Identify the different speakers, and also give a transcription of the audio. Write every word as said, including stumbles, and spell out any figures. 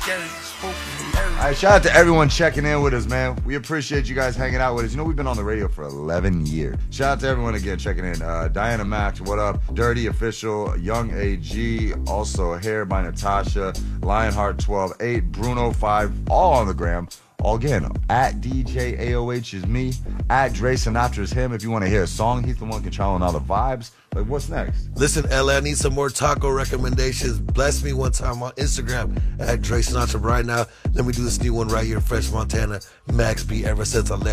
Speaker 1: All right, shout out to everyone checking in with us, man. We appreciate you guys hanging out with us. You know, we've been on the radio for eleven years. Shout out to everyone again checking in. Uh, Diana Max, what up? Dirty Official, Young A G, also Hair by Natasha, Lionheart twelve eight, Bruno five, all on the gram. All again, at D J A O H is me, at Dre Sinatra is him. If you want to hear a song, he's the one controlling all the vibes. Like, what's next?
Speaker 2: Listen, L A, I need some more taco recommendations. Bless me one time on Instagram at Dre Sinatra right now. Let me do this new one right here in Fresh Montana. Max B, ever since I left.